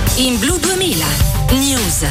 In Blu 2000 News.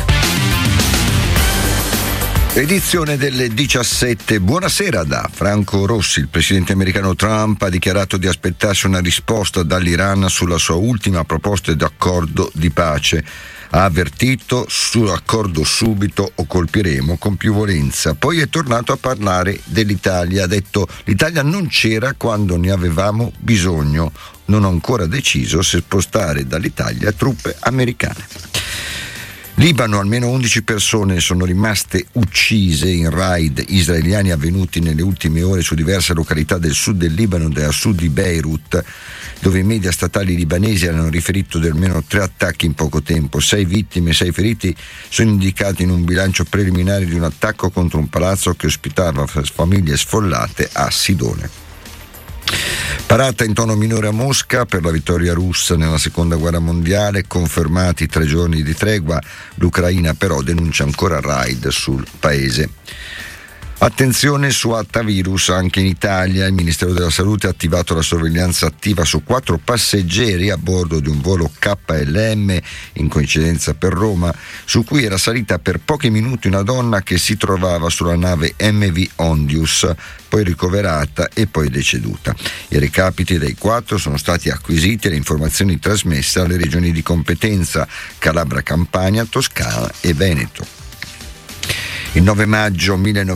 Edizione delle 17. Buonasera da Franco Rossi. Il presidente americano Trump ha dichiarato di aspettarsi una risposta dall'Iran sulla sua ultima proposta di accordo di pace. Ha avvertito: sull'accordo subito o colpiremo con più violenza. Poi è tornato a parlare dell'Italia. Ha detto: l'Italia non c'era quando ne avevamo bisogno. Non ho ancora deciso se spostare dall'Italia truppe americane. Libano, almeno 11 persone sono rimaste uccise in raid israeliani avvenuti nelle ultime ore su diverse località del sud del Libano e a sud di Beirut, dove i media statali libanesi hanno riferito di almeno 3 attacchi in poco tempo. 6 vittime e 6 feriti sono indicati in un bilancio preliminare di un attacco contro un palazzo che ospitava famiglie sfollate a Sidone. Parata in tono minore a Mosca per la vittoria russa nella seconda guerra mondiale, confermati 3 giorni di tregua. L'Ucraina però denuncia ancora raid sul paese. Attenzione su Attavirus anche in Italia. Il Ministero della Salute ha attivato la sorveglianza attiva su 4 passeggeri a bordo di un volo KLM, in coincidenza per Roma, su cui era salita per pochi minuti una donna che si trovava sulla nave MV Ondius, poi ricoverata e poi deceduta. I recapiti dei 4 sono stati acquisiti e le informazioni trasmesse alle regioni di competenza: Calabria, Campania, Toscana e Veneto. Il 9 maggio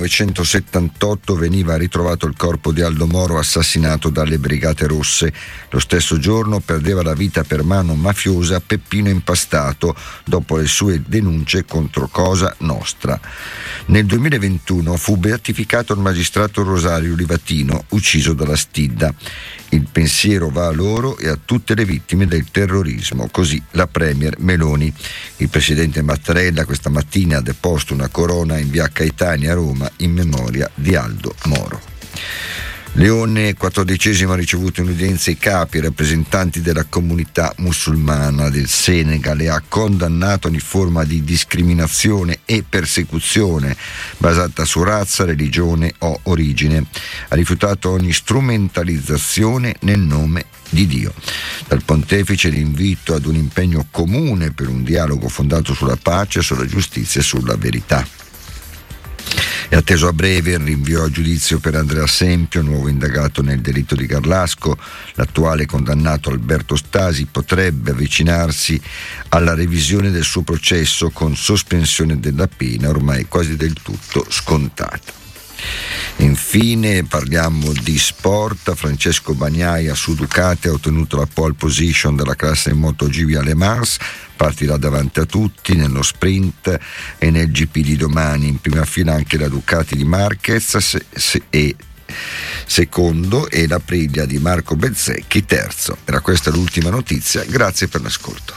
1978 veniva ritrovato il corpo di Aldo Moro assassinato dalle Brigate Rosse. Lo stesso giorno perdeva la vita per mano mafiosa Peppino Impastato dopo le sue denunce contro Cosa Nostra. Nel 2021 fu beatificato il magistrato Rosario Livatino, ucciso dalla Stidda. Il pensiero va a loro e a tutte le vittime del terrorismo, così la premier Meloni. Il presidente Mattarella questa mattina ha deposto una corona in via Caetani a Roma in memoria di Aldo Moro. Leone XIV ha ricevuto in udienza i capi e rappresentanti della comunità musulmana del Senegal e ha condannato ogni forma di discriminazione e persecuzione basata su razza, religione o origine. Ha rifiutato ogni strumentalizzazione nel nome di Dio. Dal pontefice l'invito ad un impegno comune per un dialogo fondato sulla pace, sulla giustizia e sulla verità. È atteso a breve il rinvio a giudizio per Andrea Sempio, nuovo indagato nel delitto di Garlasco. L'attuale condannato Alberto Stasi potrebbe avvicinarsi alla revisione del suo processo con sospensione della pena ormai quasi del tutto scontata. Infine parliamo di sport. Francesco Bagnaia su Ducati ha ottenuto la pole position della classe MotoGP a Le Mans, partirà davanti a tutti nello sprint e nel GP di domani. In prima fila anche la Ducati di Marquez e secondo e la Aprilia di Marco Bezzecchi terzo. Era questa l'ultima notizia, grazie per l'ascolto.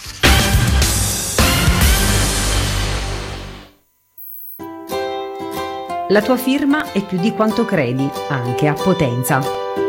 La tua firma è più di quanto credi, anche a Potenza.